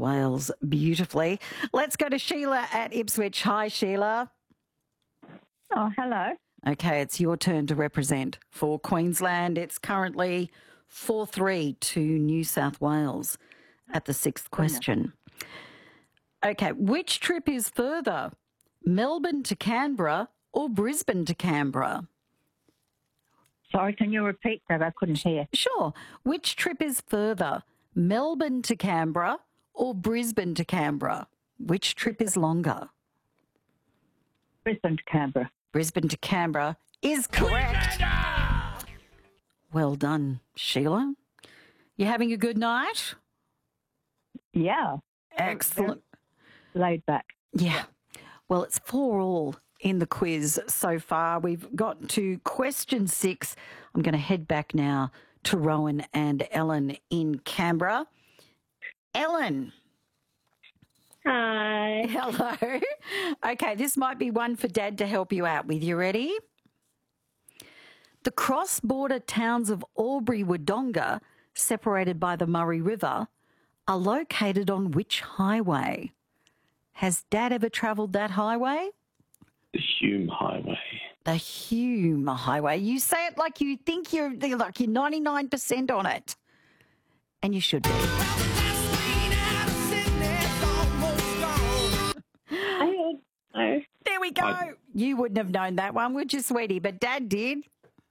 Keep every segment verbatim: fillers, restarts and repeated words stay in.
Wales beautifully. Let's go to Sheila at Ipswich. Hi, Sheila. Oh, hello. Okay, it's your turn to represent for Queensland. It's currently four three to New South Wales at the sixth question. Okay, which trip is further, Melbourne to Canberra or Brisbane to Canberra? Sorry, can you repeat that? I couldn't hear. Sure. Which trip is further, Melbourne to Canberra or Brisbane to Canberra? Which trip is longer? Brisbane to Canberra. Brisbane to Canberra is correct. Well done, Sheila. You having a good night? Yeah. Excellent. Laid back. Yeah. Well, it's four all in the quiz so far. We've got to question six. I'm going to head back now to Rowan and Ellen in Canberra. Ellen. Hi. Hello. Okay, this might be one for Dad to help you out with. You ready? The cross-border towns of Albury-Wodonga, separated by the Murray River, are located on which highway? Has Dad ever travelled that highway? The Hume Highway. The Hume Highway. You say it like you think you're like you're ninety-nine percent on it. And you should be. No. There we go. I, you wouldn't have known that one, would you, sweetie? But Dad did.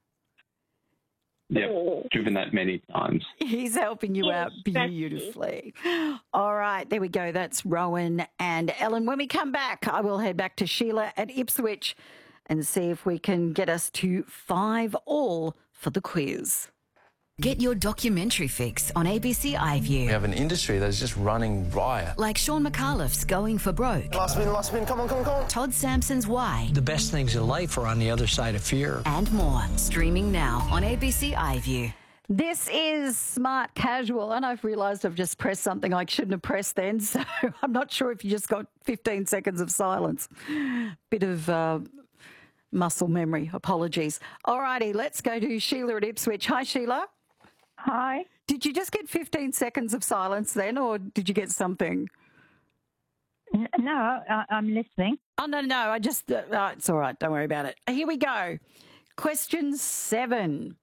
Yep, driven that many times. He's helping you out beautifully. All right, there we go. That's Rowan and Ellen. When we come back, I will head back to Sheila at Ipswich and see if we can get us to five all for the quiz. Get your documentary fix on A B C iView. We have an industry that is just running riot. Like Sean McAuliffe's Going for Broke. Last spin, last spin, come on, come on, come on. Todd Sampson's Why. The best things in life are on the other side of fear. And more. Streaming now on A B C iView. This is Smart Casual, and I've realised I've just pressed something I shouldn't have pressed then, so I'm not sure if you just got fifteen seconds of silence. Bit of uh, muscle memory. Apologies. All righty, let's go to Sheila at Ipswich. Hi, Sheila. Hi. Did you just get fifteen seconds of silence then, or did you get something? N- No, I- I'm listening. Oh, no, no, I just, uh, oh, it's all right. Don't worry about it. Here we go. Question seven.